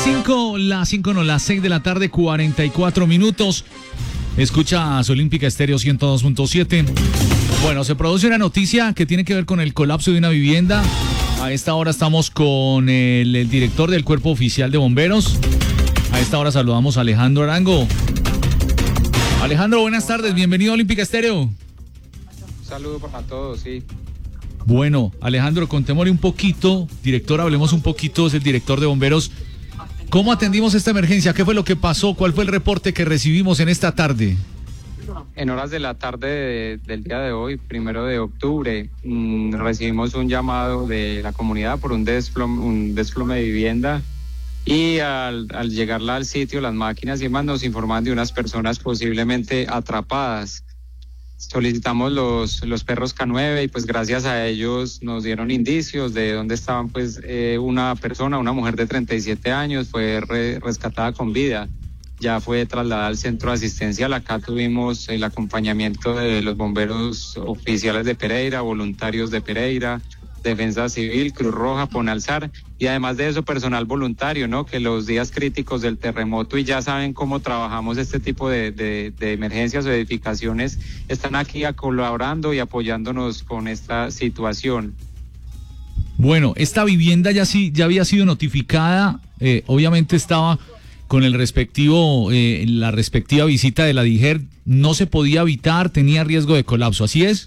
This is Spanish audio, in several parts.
Las 6 de la tarde, 44 minutos. Escuchas Olímpica Estéreo 102.7. Bueno, se produce una noticia que tiene que ver con el colapso de una vivienda. A esta hora estamos con el director del Cuerpo Oficial de Bomberos. A esta hora saludamos a Alejandro Arango. Alejandro, buenas tardes, bienvenido a Olímpica Estéreo. Un saludo para todos, sí. Bueno, Alejandro, contémosle un poquito, director, hablemos un poquito, es el director de Bomberos. ¿Cómo atendimos esta emergencia? ¿Qué fue lo que pasó? ¿Cuál fue el reporte que recibimos en esta tarde? En horas de la tarde del día de hoy, 1 de octubre, recibimos un llamado de la comunidad por un desplome de vivienda y al llegar al sitio, las máquinas y demás nos informan de unas personas posiblemente atrapadas. Solicitamos los perros K9 y pues gracias a ellos nos dieron indicios de dónde estaban pues una mujer de 37 años, fue rescatada con vida. Ya fue trasladada al centro asistencial. Acá tuvimos el acompañamiento de los bomberos oficiales de Pereira, voluntarios de Pereira, Defensa Civil, Cruz Roja, Ponalzar y además de eso personal voluntario, ¿no? Que los días críticos del terremoto y ya saben cómo trabajamos este tipo de emergencias o edificaciones, están aquí colaborando y apoyándonos con esta situación. Bueno, esta vivienda ya había sido notificada, obviamente estaba con el respectivo, la respectiva visita de la DIGER, no se podía habitar, tenía riesgo de colapso, ¿así es?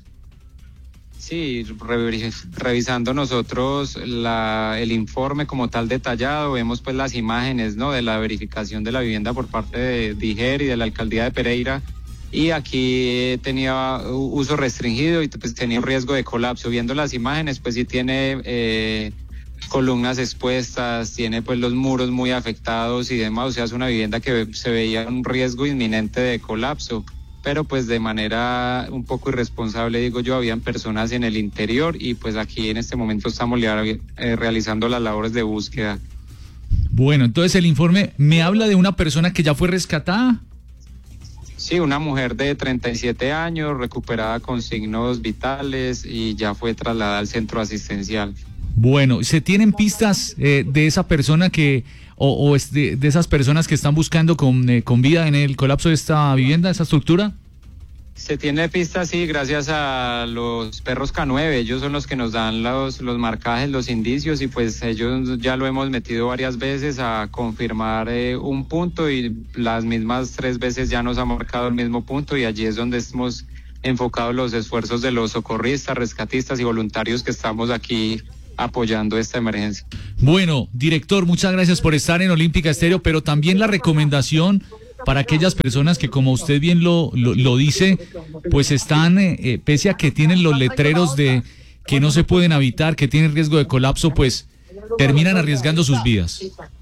Sí, revisando nosotros el informe como tal detallado, vemos pues las imágenes, ¿no? De la verificación de la vivienda por parte de DIGER y de la alcaldía de Pereira, y aquí tenía uso restringido y pues tenía un riesgo de colapso. Viendo las imágenes, pues sí tiene columnas expuestas, tiene pues los muros muy afectados y demás, o sea, es una vivienda que se veía un riesgo inminente de colapso. Pero pues de manera un poco irresponsable, digo yo, habían personas en el interior y pues aquí en este momento estamos realizando las labores de búsqueda. Bueno, entonces el informe me habla de una persona que ya fue rescatada. Sí, una mujer de 37 años, recuperada con signos vitales y ya fue trasladada al centro asistencial. Bueno, ¿se tienen pistas de esa persona de esas personas que están buscando con vida en el colapso de esta vivienda, de esta estructura? Se tiene pistas, sí, gracias a los perros K9, ellos son los que nos dan los marcajes, los indicios y pues ellos ya lo hemos metido varias veces a confirmar un punto y las mismas 3 veces ya nos ha marcado el mismo punto y allí es donde hemos enfocado los esfuerzos de los socorristas, rescatistas y voluntarios que estamos aquí apoyando esta emergencia. Bueno, director, muchas gracias por estar en Olímpica Estéreo, pero también la recomendación para aquellas personas que, como usted bien lo dice, pues están, pese a que tienen los letreros de que no se pueden habitar, que tienen riesgo de colapso, pues terminan arriesgando sus vidas.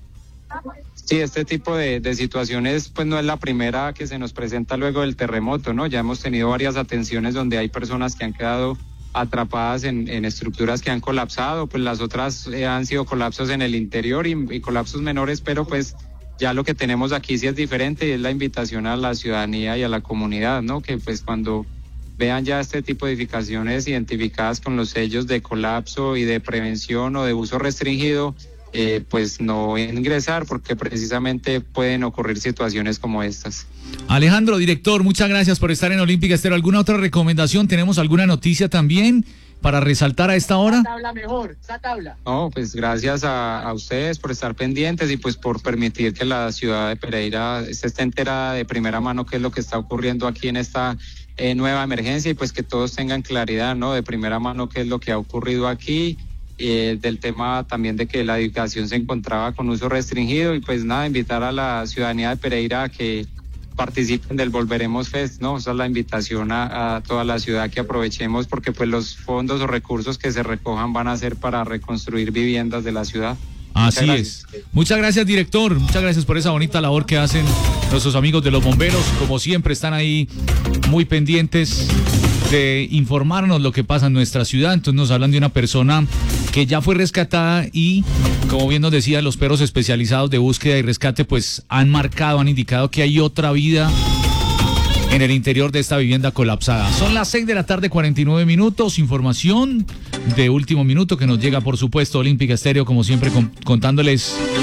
Sí, este tipo de situaciones pues no es la primera que se nos presenta luego del terremoto, ¿no? Ya hemos tenido varias atenciones donde hay personas que han quedado atrapadas en estructuras que han colapsado, pues las otras han sido colapsos en el interior y colapsos menores, pero pues ya lo que tenemos aquí sí es diferente y es la invitación a la ciudadanía y a la comunidad, ¿no? Que pues cuando vean ya este tipo de edificaciones identificadas con los sellos de colapso y de prevención o de uso restringido, pues no ingresar porque precisamente pueden ocurrir situaciones como estas. Alejandro, director, muchas gracias por estar en Olímpica Estéreo. ¿Alguna otra recomendación? ¿Tenemos alguna noticia también para resaltar a esta hora? Esa tabla. No, pues gracias a ustedes por estar pendientes y pues por permitir que la ciudad de Pereira esté enterada de primera mano qué es lo que está ocurriendo aquí en esta nueva emergencia y pues que todos tengan claridad, ¿no? De primera mano qué es lo que ha ocurrido aquí. Del tema también de que la edificación se encontraba con uso restringido y pues nada, invitar a la ciudadanía de Pereira a que participen del Volveremos Fest, ¿no? Esa es la invitación a toda la ciudad que aprovechemos porque pues los fondos o recursos que se recojan van a ser para reconstruir viviendas de la ciudad. Así es. Muchas gracias, director. Muchas gracias por esa bonita labor que hacen nuestros amigos de los bomberos. Como siempre, están ahí muy pendientes de informarnos lo que pasa en nuestra ciudad. Entonces nos hablan de una persona que ya fue rescatada y, como bien nos decía, los perros especializados de búsqueda y rescate pues han indicado que hay otra vida en el interior de esta vivienda colapsada. Son las 6 de la tarde, 49 minutos. Información de último minuto que nos llega, por supuesto, Olímpica Estéreo, como siempre, contándoles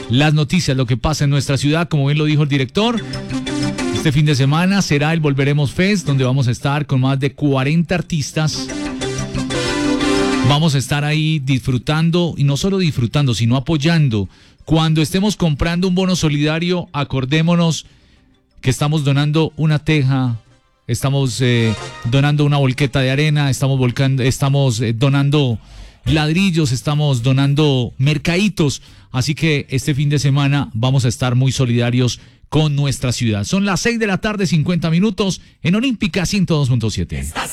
las noticias, lo que pasa en nuestra ciudad, como bien lo dijo el director. Este fin de semana será el Volveremos Fest, donde vamos a estar con más de 40 artistas. Vamos a estar ahí disfrutando, y no solo disfrutando, sino apoyando. Cuando estemos comprando un bono solidario, acordémonos que estamos donando una teja, estamos donando una volqueta de arena, estamos donando ladrillos, estamos donando mercaditos. Así que este fin de semana vamos a estar muy solidarios con nuestra ciudad. Son las 6 de la tarde, 50 minutos, en Olímpica 102.7.